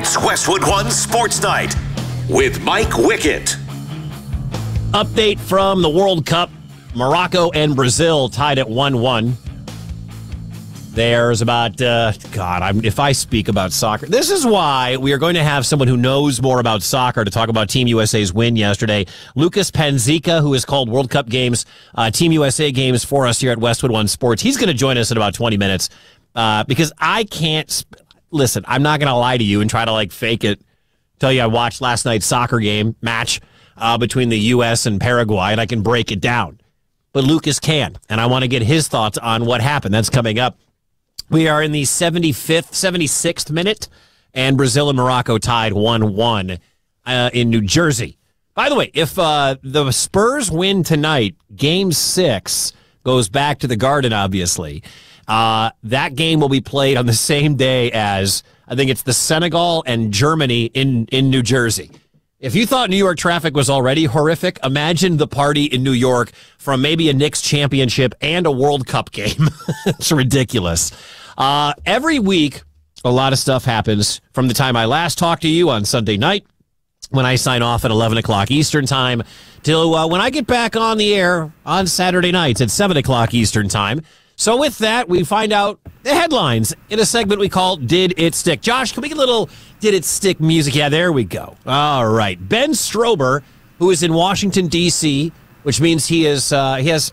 It's Westwood One Sports Night with Mike Wickett. Update from the World Cup. Morocco and Brazil tied at 1-1. There's about, if I speak about soccer, this is why we are going to have someone who knows more about soccer to talk about Team USA's win yesterday. Lucas Panzica, who has called World Cup games, Team USA games for us here at Westwood One Sports. He's going to join us in about 20 minutes because I can't, listen, I'm not going to lie to you and try to fake it, tell you I watched last night's soccer game match between the U.S. and Paraguay, and I can break it down. But Lucas can, and I want to get his thoughts on what happened. That's coming up. We are in the 76th minute, and Brazil and Morocco tied 1-1 in New Jersey. By the way, if the Spurs win tonight, Game 6 goes back to the Garden, obviously. That game will be played on the same day as, I think it's the Senegal and Germany in New Jersey. If you thought New York traffic was already horrific, imagine the party in New York from maybe a Knicks championship and a World Cup game. It's ridiculous. Every week, a lot of stuff happens from the time I last talked to you on Sunday night, when I sign off at 11 o'clock Eastern time, till when I get back on the air on Saturday nights at 7 o'clock Eastern time. So with that, we find out the headlines in a segment we call Did It Stick? Josh, can we get a little Did It Stick music? Yeah, there we go. All right. Ben Strober, who is in Washington, D.C., which means he has